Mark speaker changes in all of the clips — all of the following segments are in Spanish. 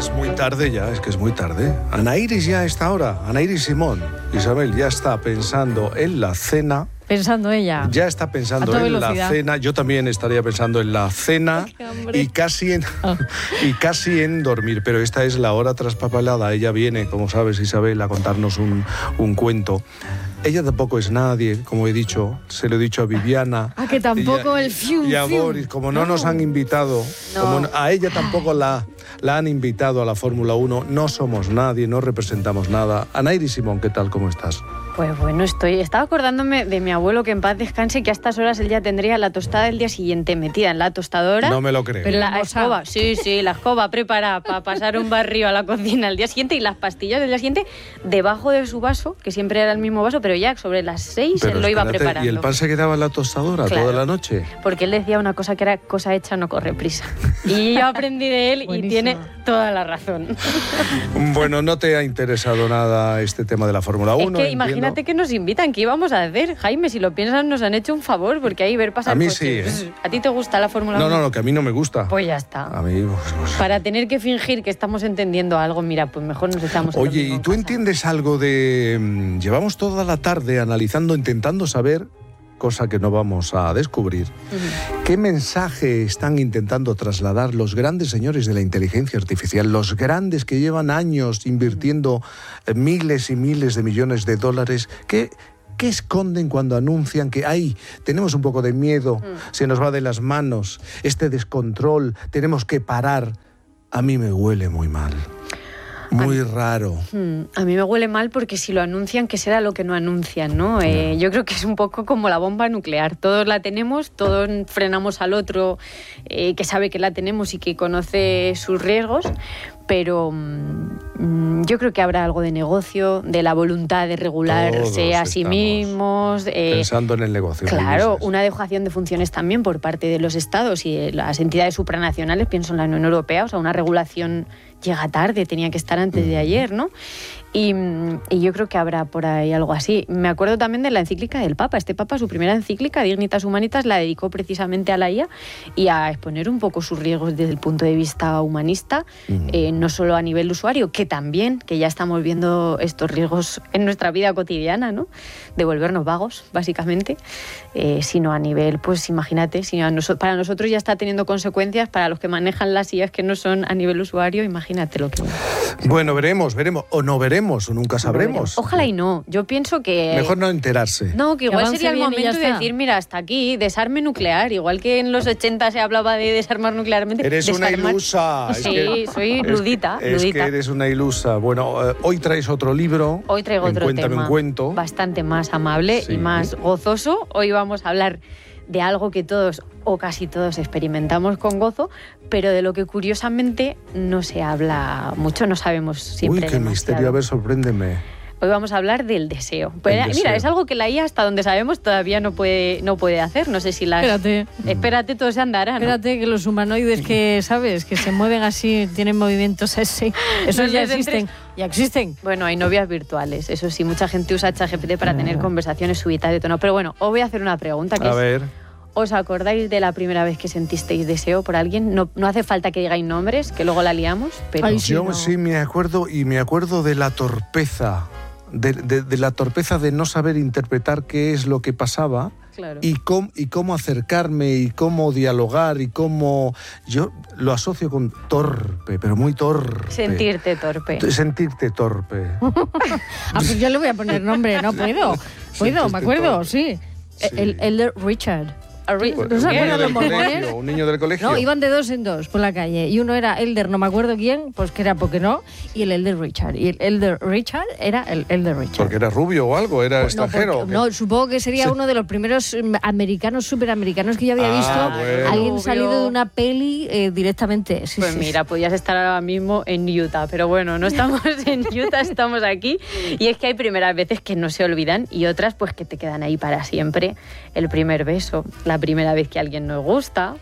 Speaker 1: es muy tarde ya, es que es muy tarde. Ana Iris ya a esta hora, Ana Iris Simón. Isabel ya está pensando en la cena.
Speaker 2: Pensando ella.
Speaker 1: Ya está pensando en la cena. Yo también estaría pensando en la cena y casi en dormir. Pero esta es la hora traspapelada. Ella viene, como sabes, Isabel, a contarnos un cuento. Ella tampoco es nadie, como he dicho, se lo he dicho a Viviana.
Speaker 2: Que tampoco
Speaker 1: y a Boris, como no nos han invitado, como a ella tampoco la han invitado a la Fórmula 1, no somos nadie, no representamos nada. Ana Iris Simón, ¿qué tal? ¿Cómo estás?
Speaker 3: Pues bueno, estaba acordándome de mi abuelo, que en paz descanse, que a estas horas él ya tendría la tostada del día siguiente metida en la tostadora.
Speaker 1: No me lo creo.
Speaker 3: Pero la escoba, sí, la escoba preparada para pasar un barrio a la cocina el día siguiente, y las pastillas del día siguiente debajo de su vaso, que siempre era el mismo vaso, pero ya sobre las 6 él lo iba preparando.
Speaker 1: ¿Y el pan se quedaba en la tostadora toda la noche?
Speaker 3: Porque él decía una cosa, que era: cosa hecha no corre prisa. Y yo aprendí de él y tiene toda la razón.
Speaker 1: Bueno, no te ha interesado nada este tema de la Fórmula 1.
Speaker 3: Es que imagínate que nos invitan, ¿qué íbamos a hacer? Jaime, si lo piensas, nos han hecho un favor, porque ahí ver pasar
Speaker 1: a mí
Speaker 3: coches.
Speaker 1: Sí,
Speaker 3: ¿A ti te gusta la Fórmula 1?
Speaker 1: No, que a mí no me gusta.
Speaker 3: Pues ya está.
Speaker 1: A mí, pues...
Speaker 3: Para tener que fingir que estamos entendiendo algo, mira, pues mejor nos echamos...
Speaker 1: Oye, ¿y tú entiendes algo de...? Llevamos toda la tarde analizando, intentando saber, cosa que no vamos a descubrir, ¿qué mensaje están intentando trasladar los grandes señores de la inteligencia artificial, los grandes que llevan años invirtiendo miles y miles de millones de dólares? ¿Qué esconden cuando anuncian que tenemos un poco de miedo, se nos va de las manos, este descontrol, tenemos que parar? A mí me huele muy mal. Muy raro.
Speaker 3: A mí me huele mal, porque si lo anuncian, ¿qué será lo que no anuncian, no? Yo creo que es un poco como la bomba nuclear. Todos la tenemos, todos frenamos al otro que sabe que la tenemos y que conoce sus riesgos, pero yo creo que habrá algo de negocio, de la voluntad de regularse a sí mismos.
Speaker 1: Pensando en el negocio.
Speaker 3: Claro, una dejación de funciones también por parte de los estados y de las entidades supranacionales, pienso en la Unión Europea, o sea, una regulación llega tarde, tenía que estar antes de ayer, ¿no? Y yo creo que habrá por ahí algo así. Me acuerdo también de la encíclica del Papa. Este Papa, su primera encíclica, Dignitas Humanitas, la dedicó precisamente a la IA y a exponer un poco sus riesgos desde el punto de vista humanista, no solo a nivel usuario, que también, que ya estamos viendo estos riesgos en nuestra vida cotidiana, ¿no? De volvernos vagos, básicamente, sino a nivel, pues imagínate, si para nosotros ya está teniendo consecuencias, para los que manejan las IAs que no son a nivel usuario, imagínate lo que...
Speaker 1: Bueno, veremos, o no veremos, o nunca sabremos.
Speaker 3: Ojalá y no. Yo pienso que...
Speaker 1: Mejor no enterarse.
Speaker 3: No, que igual sería el momento de decir, mira, hasta aquí, desarme nuclear. Igual que en los 80 se hablaba de desarmar nuclearmente.
Speaker 1: Eres una ilusa.
Speaker 3: Sí, soy ludita.
Speaker 1: Es que eres una ilusa. Bueno, hoy traes otro libro.
Speaker 3: Hoy traigo otro tema.
Speaker 1: Un cuento.
Speaker 3: Bastante más amable y más gozoso. Hoy vamos a hablar de algo que todos o casi todos experimentamos con gozo, pero de lo que curiosamente no se habla mucho, no sabemos siempre.
Speaker 1: Uy, qué misterio, a ver, sorpréndeme.
Speaker 3: Hoy vamos a hablar del deseo. Mira, es algo que la IA, hasta donde sabemos, todavía no puede hacer. No sé si las... Espérate, todo se andará, ¿no?
Speaker 2: Espérate, que los humanoides que, ¿sabes? Que se mueven así, tienen movimientos así. Esos ya existen. Ya existen.
Speaker 3: Bueno, hay novias virtuales. Eso sí, mucha gente usa ChatGPT para tener conversaciones subidas de tono. Pero bueno, os voy a hacer una pregunta.
Speaker 1: A ver.
Speaker 3: ¿Os acordáis de la primera vez que sentisteis deseo por alguien? No hace falta que digáis nombres, que luego la liamos. Pero...
Speaker 1: Yo sí me acuerdo, y me acuerdo de la torpeza. De la torpeza de no saber interpretar qué es lo que pasaba, claro. y cómo acercarme y cómo dialogar y cómo... Yo lo asocio con torpe, pero muy torpe.
Speaker 3: Sentirte torpe.
Speaker 2: Pues yo le voy a poner nombre, no puedo. Me acuerdo, sí. El Elder Richard.
Speaker 1: ¿No se acuerdan los mormones? ¿Un niño del colegio?
Speaker 2: No, iban de dos en dos por la calle. Y uno era Elder, no me acuerdo quién, pues que era porque no, y el Elder Richard. Y el Elder Richard era el Elder Richard.
Speaker 1: ¿Porque era rubio o algo? ¿Era extranjero?
Speaker 2: No, supongo que sería uno de los primeros superamericanos que yo había visto. Bueno. Alguien salido de una peli directamente. Sí,
Speaker 3: pues mira, podías estar ahora mismo en Utah, pero bueno, no estamos en Utah, estamos aquí. Y es que hay primeras veces que no se olvidan y otras pues que te quedan ahí para siempre. El primer beso, la primera vez que alguien nos gusta,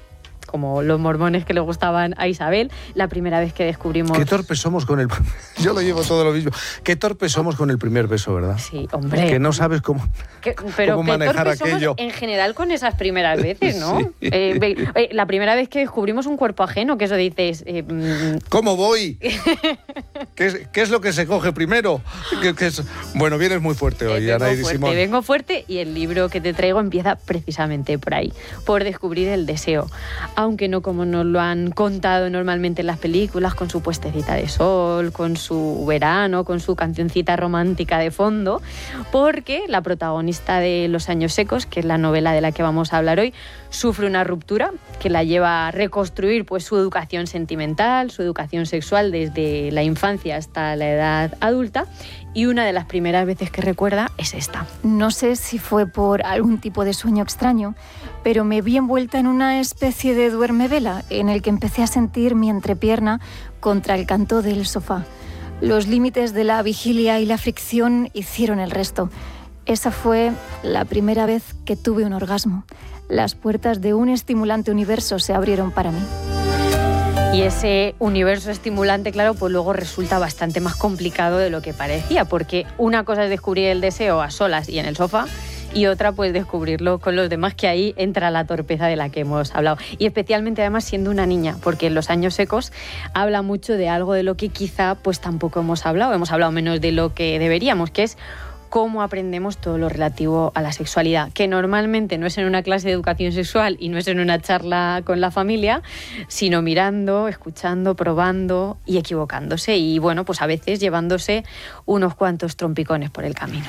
Speaker 3: como los mormones que le gustaban a Isabel, la primera vez que descubrimos...
Speaker 1: Qué torpes somos con el... Yo lo llevo todo lo mismo. Qué torpes somos con el primer beso, ¿verdad?
Speaker 3: Sí, hombre.
Speaker 1: Que no sabes cómo,
Speaker 3: pero
Speaker 1: cómo manejar aquello.
Speaker 3: En general con esas primeras veces, ¿no?
Speaker 1: Sí.
Speaker 3: La primera vez que descubrimos un cuerpo ajeno, que eso dices...
Speaker 1: ¿Cómo voy? ¿Qué es lo que se coge primero? Bueno, vienes muy fuerte hoy, Anaíris Simón.
Speaker 3: Vengo fuerte y el libro que te traigo empieza precisamente por ahí, por descubrir el deseo. Aunque no como nos lo han contado normalmente en las películas, con su puestecita de sol, con su verano, con su cancioncita romántica de fondo, porque la protagonista de Los años secos, que es la novela de la que vamos a hablar hoy, sufre una ruptura que la lleva a reconstruir pues, su educación sentimental, su educación sexual desde la infancia hasta la edad adulta, y una de las primeras veces que recuerda es esta.
Speaker 4: No sé si fue por algún tipo de sueño extraño, pero me vi envuelta en una especie de duermevela en el que empecé a sentir mi entrepierna contra el canto del sofá. Los límites de la vigilia y la fricción hicieron el resto. Esa fue la primera vez que tuve un orgasmo. Las puertas de un estimulante universo se abrieron para mí.
Speaker 3: Y ese universo estimulante, claro, pues luego resulta bastante más complicado de lo que parecía, porque una cosa es descubrir el deseo a solas y en el sofá, y otra pues descubrirlo con los demás, que ahí entra la torpeza de la que hemos hablado. Y especialmente además siendo una niña, porque en Los años secos habla mucho de algo de lo que quizá pues tampoco hemos hablado menos de lo que deberíamos, que es cómo aprendemos todo lo relativo a la sexualidad, que normalmente no es en una clase de educación sexual y no es en una charla con la familia, sino mirando, escuchando, probando y equivocándose, y bueno, pues a veces llevándose unos cuantos trompicones por el camino.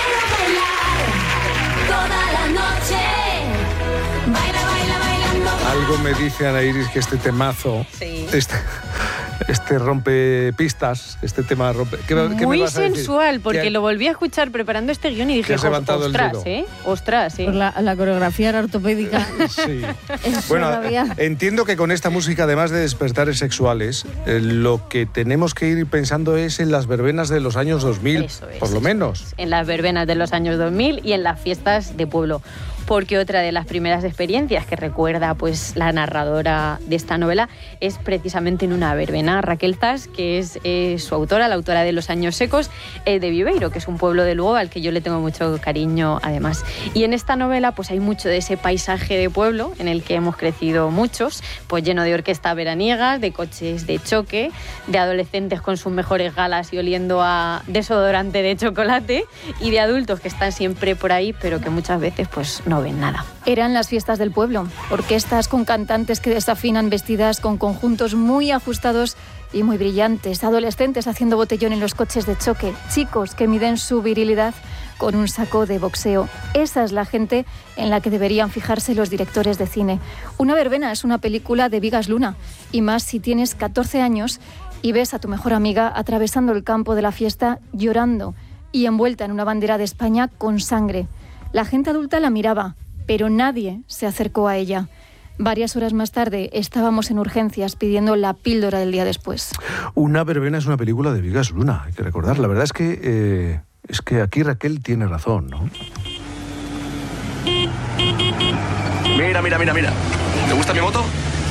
Speaker 1: Algo me dice Anaíris que este temazo,
Speaker 3: sí.
Speaker 1: este rompe pistas, este tema rompe... ¿Qué
Speaker 3: muy
Speaker 1: me vas a decir?
Speaker 3: sensual, porque lo volví a escuchar preparando este guión y dije, ostras, ¿eh?
Speaker 2: Por la coreografía era ortopédica.
Speaker 1: Sí. Bueno, entiendo que con esta música, además de despertares sexuales, lo que tenemos que ir pensando es en las verbenas de los años 2000, por lo menos.
Speaker 3: En las verbenas de los años 2000 y en las fiestas de pueblo. Porque otra de las primeras experiencias que recuerda pues la narradora de esta novela es precisamente en una verbena. Raquel Zas, que es su autora, la autora de Los años secos, de Viveiro, que es un pueblo de Lugo al que yo le tengo mucho cariño además. Y en esta novela pues hay mucho de ese paisaje de pueblo en el que hemos crecido muchos, pues lleno de orquesta veraniega, de coches de choque, de adolescentes con sus mejores galas y oliendo a desodorante de chocolate, y de adultos que están siempre por ahí, pero que muchas veces pues no ven nada.
Speaker 4: Eran las fiestas del pueblo, orquestas con cantantes que desafinan vestidas con conjuntos muy ajustados y muy brillantes, adolescentes haciendo botellón en los coches de choque, chicos que miden su virilidad con un saco de boxeo. Esa es la gente en la que deberían fijarse los directores de cine. Una verbena es una película de Vigas Luna, y más si tienes 14 años y ves a tu mejor amiga atravesando el campo de la fiesta llorando y envuelta en una bandera de España con sangre. La gente adulta la miraba, pero nadie se acercó a ella. Varias horas más tarde estábamos en urgencias pidiendo la píldora del día después.
Speaker 1: Una verbena es una película de Vigas Luna, hay que recordar. La verdad es que aquí Raquel tiene razón, ¿no?
Speaker 5: Mira. ¿Te gusta mi moto?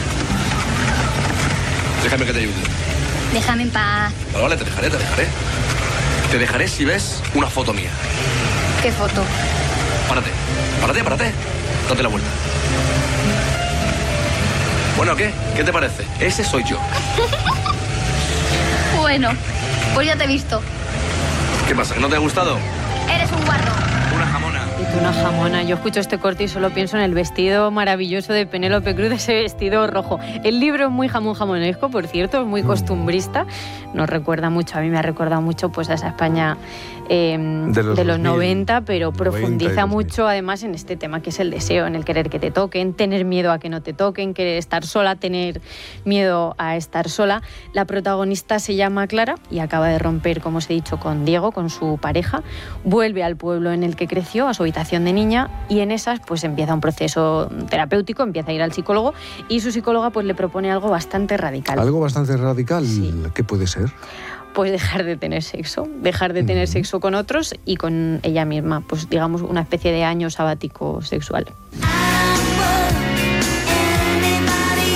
Speaker 5: Déjame que te ayude.
Speaker 6: Déjame en paz.
Speaker 5: Vale, te dejaré. Te dejaré si ves una foto mía.
Speaker 6: ¿Qué foto?
Speaker 5: Párate. Date la vuelta. Bueno, ¿qué? ¿Qué te parece? Ese soy yo.
Speaker 6: Bueno, pues ya te he visto.
Speaker 5: ¿Qué pasa? ¿Que no te ha gustado?
Speaker 6: Eres un guarro.
Speaker 5: Una jamona.
Speaker 3: Y tú una jamona. Yo escucho este corte y solo pienso en el vestido maravilloso de Penélope Cruz, ese vestido rojo. El libro es muy jamonesco, por cierto, es muy costumbrista. Nos recuerda mucho, a mí me ha recordado mucho pues a esa España de los 90, pero profundiza mucho además en este tema que es el deseo, en el querer que te toquen, tener miedo a que no te toquen, querer estar sola, tener miedo a estar sola. La protagonista se llama Clara y acaba de romper, como os he dicho, con Diego, con su pareja. Vuelve al pueblo en el que creció, a su habitación de niña, y en esas pues empieza un proceso terapéutico, empieza a ir al psicólogo, y su psicóloga pues le propone algo bastante radical.
Speaker 1: ¿Algo bastante radical?
Speaker 3: Sí.
Speaker 1: ¿Qué puede ser?
Speaker 3: Pues dejar de tener sexo con otros y con ella misma, pues digamos una especie de año sabático sexual.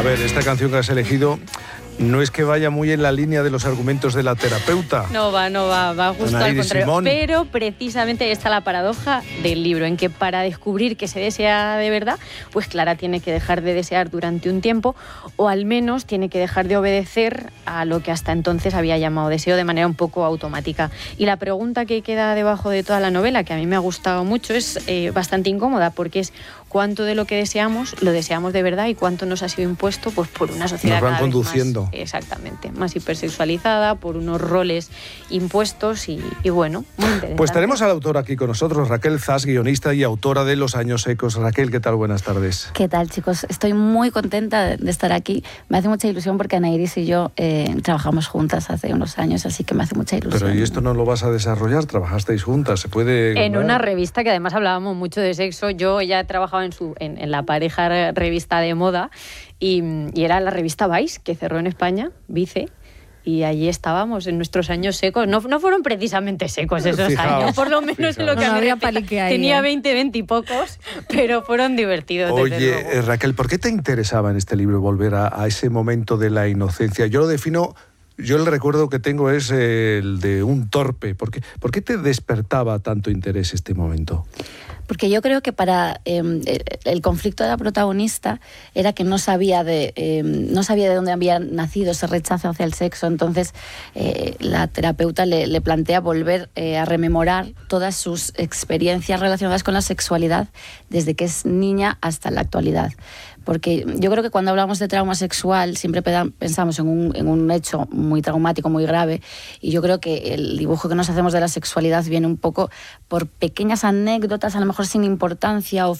Speaker 1: ver, esta canción que has elegido no es que vaya muy en la línea de los argumentos de la terapeuta.
Speaker 3: No va justo al
Speaker 1: Anaïdi
Speaker 3: contrario.
Speaker 1: Simón.
Speaker 3: Pero precisamente está la paradoja del libro, en que para descubrir que se desea de verdad, pues Clara tiene que dejar de desear durante un tiempo, o al menos tiene que dejar de obedecer a lo que hasta entonces había llamado deseo de manera un poco automática. Y la pregunta que queda debajo de toda la novela, que a mí me ha gustado mucho, es bastante incómoda, porque es cuánto de lo que deseamos lo deseamos de verdad y cuánto nos ha sido impuesto pues por una sociedad
Speaker 1: nos van
Speaker 3: cada vez
Speaker 1: conduciendo.
Speaker 3: más, exactamente, más hipersexualizada, por unos roles impuestos y bueno, muy interesante.
Speaker 1: Pues tenemos a la autora aquí con nosotros, Raquel Zas, guionista y autora de Los años secos. Raquel, ¿qué tal? Buenas tardes.
Speaker 7: ¿Qué tal, chicos? Estoy muy contenta de estar aquí. Me hace mucha ilusión porque Anaïdi y yo trabajamos juntas hace unos años, así que me hace mucha ilusión.
Speaker 1: Pero ¿y esto no lo vas a desarrollar? ¿Trabajasteis juntas? ¿Se puede...?
Speaker 3: En una revista que además hablábamos mucho de sexo. Yo ya trabajaba en la pareja revista de moda y era la revista Vice, que cerró en España, Vice. Y allí estábamos en nuestros años secos. No fueron precisamente secos esos
Speaker 1: Fijaos,
Speaker 3: años, por lo menos en lo que
Speaker 2: no
Speaker 3: a mí
Speaker 2: había
Speaker 3: respecta.
Speaker 2: palique ahí,
Speaker 3: Tenía 20 y pocos, pero fueron divertidos. desde
Speaker 1: Oye,
Speaker 3: luego.
Speaker 1: Raquel, ¿por qué te interesaba en este libro volver a ese momento de la inocencia? Yo lo defino, yo el recuerdo que tengo es el de un torpe. ¿Por qué te despertaba tanto interés este momento?
Speaker 7: Porque yo creo que para el conflicto de la protagonista era que no sabía de dónde había nacido ese rechazo hacia el sexo. Entonces la terapeuta le plantea volver a rememorar todas sus experiencias relacionadas con la sexualidad desde que es niña hasta la actualidad. Porque yo creo que cuando hablamos de trauma sexual siempre pensamos en un hecho muy traumático, muy grave, y yo creo que el dibujo que nos hacemos de la sexualidad viene un poco por pequeñas anécdotas, a lo mejor sin importancia o